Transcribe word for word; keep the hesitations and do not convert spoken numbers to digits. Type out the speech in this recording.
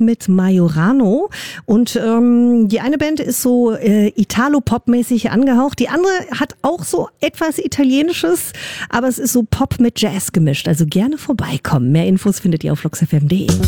mit Majorano. Und ähm, die eine Band ist so äh, Italo-Pop-mäßig angehaucht. Die andere hat auch so etwas Italienisches, aber es ist so Pop mit Jazz gemischt. Also gerne vorbeikommen. Mehr Infos findet ihr auf flux f m punkt de.